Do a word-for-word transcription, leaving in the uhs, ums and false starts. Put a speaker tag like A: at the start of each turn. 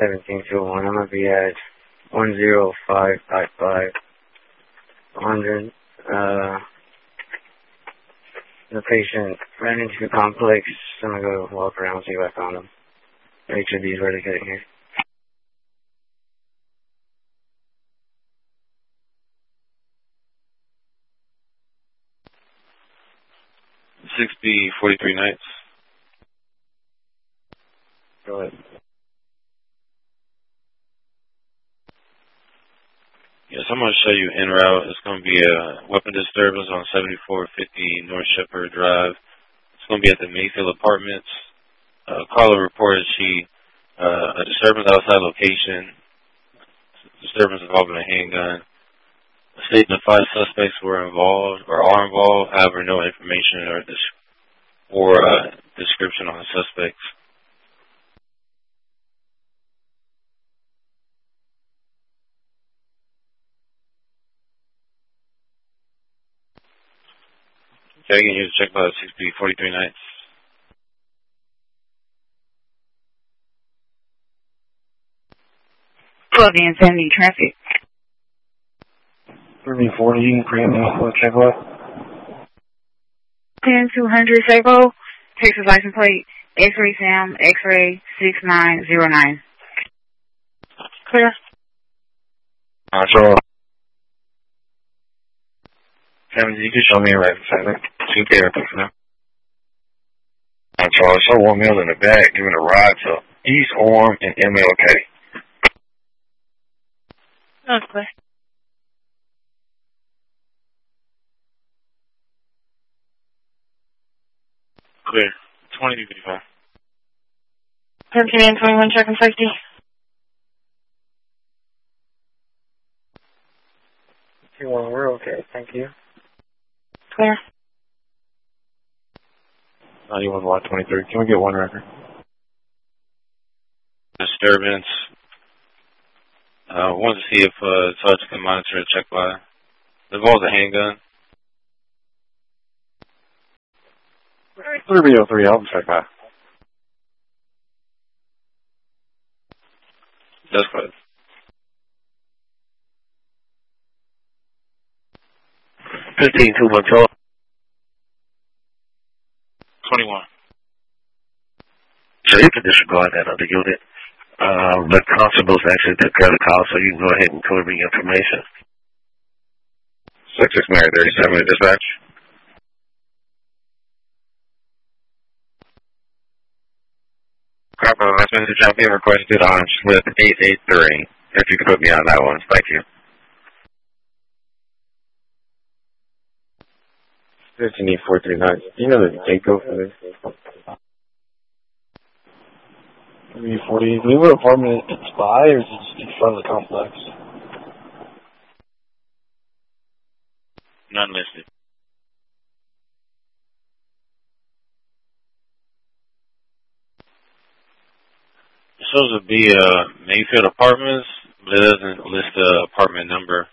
A: seventeen two one. I'm going to be at one zero five five five one hundred. Uh, the patient ran into the complex. I'm going to go walk around, see if I found him. H O D is where they're getting here.
B: six B forty-three Nights.
A: Go ahead.
B: Yes, I'm going to show you en route. It's going to be a weapon disturbance on seventy-four fifty North Shepherd Drive. It's going to be at the Mayfield Apartments. Uh, caller reported she uh, a disturbance outside location. Disturbance involving a handgun. A statement of five suspects were involved or are involved. However, no information or dis- or uh, description on the suspects. Okay, I can use check by six B forty-three Nights.
C: Plug in seventy traffic.
A: three forty, create me, check what?
C: ten two hundred Sabo, Texas license plate, X-ray Sam, X-ray six nine zero nine. Clear.
A: Uh, so, Kevin, you can show me right beside me. Two therapists now. Uh, so I saw one male in the back giving a ride to East Orm and M L K.
C: That's clear.
B: Clear. twenty fifty-five.
C: thirteen and twenty-one, checking safety.
A: two one, we're okay, thank you.
C: Clear.
A: ninety-one Y twenty-three, can we get one record?
B: Disturbance. I uh, wanted to see if uh, Sergeant can monitor a check by. It involves a handgun.
A: three oh three, I'll check by.
B: That's good.
A: fifteen two one twelve.
B: twenty-one.
A: So you can disregard that other unit. Uh, the constables actually took care of the call, so you can go ahead and deliver the information. six six Mary thirty-seven at dispatch. Copy, last message I'll be requested on slip eight eight three. If you could put me on that one, thank you. fifteen four three nine. Do you know the date code for this? three forty. Do we have an apartment in Spy, or is it just in front of the complex?
B: None listed. It shows to be uh, Mayfield Apartments, but it doesn't list the apartment number.